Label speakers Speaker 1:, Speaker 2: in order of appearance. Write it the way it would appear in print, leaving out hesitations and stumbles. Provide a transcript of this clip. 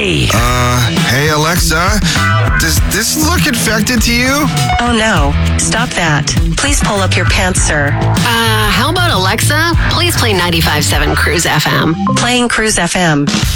Speaker 1: Hey!
Speaker 2: Hey Alexa, does this look infected to you?
Speaker 3: Oh no, stop that. Please pull up your pants, sir.
Speaker 4: How about Alexa? Please play 95.7 Cruise FM.
Speaker 3: Playing Cruise FM.